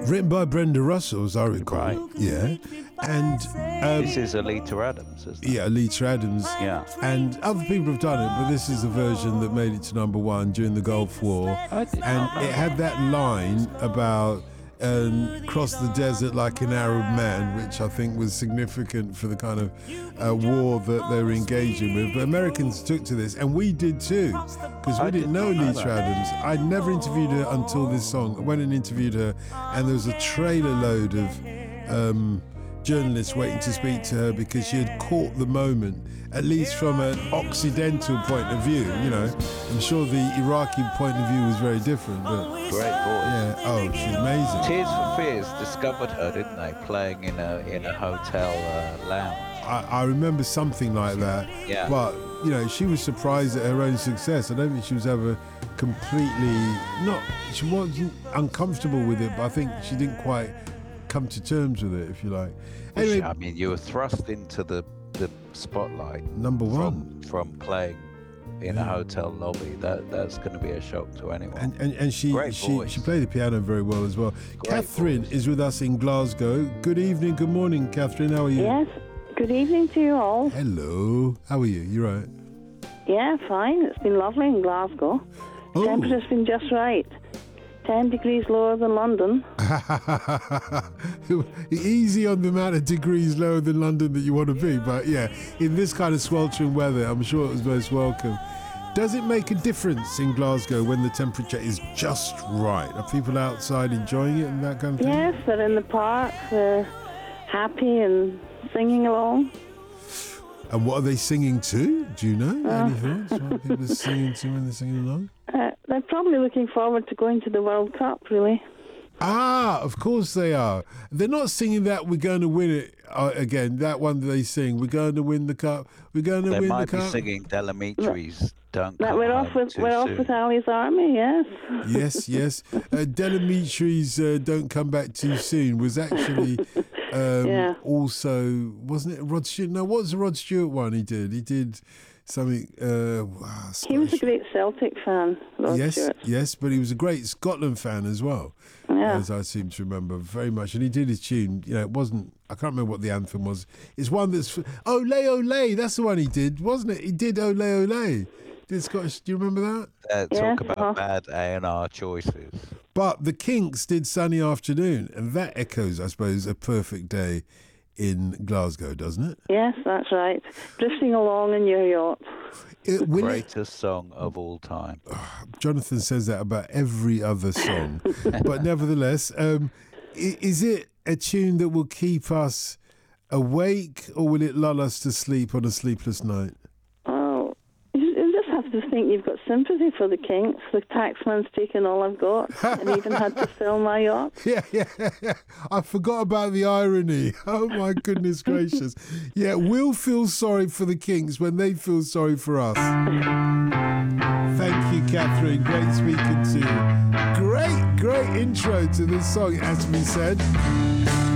Written by Brenda Russell, as I recall. Right. Yeah. And this is Alita Adams, isn't it? yeah, Alita Adams. Yeah. And other people have done it, but this is the version that made it to number one during the Gulf War. And it had that line about cross the desert like an Arab man, which I think was significant for the kind of war that they were engaging with. But Americans took to this, and we did too, because we didn't know Alita Adams. I'd never interviewed her until this song. I went and interviewed her, and there was a trailer load of journalists waiting to speak to her because she had caught the moment, at least from an Occidental point of view. You know, I'm sure the Iraqi point of view was very different, but Great voice. yeah, oh, she's amazing. Tears for Fears discovered her, didn't they? Playing in a hotel lounge. I remember something like that. Yeah. But you know, she was surprised at her own success. I don't think she was ever she wasn't uncomfortable with it, but I think she didn't quite come to terms with it, if you like. Anyway, I mean, you were thrust into the spotlight. Number one. From playing in a hotel lobby. That's going to be a shock to anyone. And she played the piano very well as well. Catherine is with us in Glasgow. Good evening, good morning, Catherine. How are you? Yes, good evening to you all. Hello. How are you? You right? Yeah, fine. It's been lovely in Glasgow. Oh. Temperature's been just right. 10 degrees lower than London. Easy on the amount of degrees lower than London that you want to be, but yeah, in this kind of sweltering weather, I'm sure it was most welcome. Does it make a difference in Glasgow when the temperature is just right? Are people outside enjoying it and that kind of thing? Yes, they're in the park. They're happy and singing along. And what are they singing to? Do you know? Any thoughts? What people are singing to when they're singing along? They're probably looking forward to going to the World Cup, really. Ah, of course they are. They're not singing that we're going to win it again. That one that they sing, we're going to win the cup. We're going to win the cup. They might be singing Delamitri's "Don't Come We're Home off Too with Soon." Ali's Army, yes. Yes. Delamitri's "Don't Come Back Too Soon" was actually also, wasn't it Rod Stewart? No, what was the Rod Stewart one he did? He did something. He was a great Celtic fan, Rod Stewart. Yes, but he was a great Scotland fan as well. Yeah. As I seem to remember very much. And he did his tune, you know, it wasn't, I can't remember what the anthem was. It's one that's, Ole Ole, that's the one he did, wasn't it? He did Ole Ole. Did Scottish, do you remember that? Talk about bad A&R choices. But the Kinks did Sunny Afternoon, and that echoes, I suppose, a perfect day in Glasgow, doesn't it? Yes, that's right. Drifting along in your yacht. The greatest song of all time. Jonathan says that about every other song. But nevertheless, is it a tune that will keep us awake, or will it lull us to sleep on a sleepless night? Oh, you just have to think you've got sympathy for the Kinks. The taxman's taken all I've got and even had to sell my yacht. Yeah. I forgot about the irony. Oh, my goodness gracious. Yeah, we'll feel sorry for the Kinks when they feel sorry for us. Thank you, Catherine. Great speaking to you. Great intro to this song, it has to be said.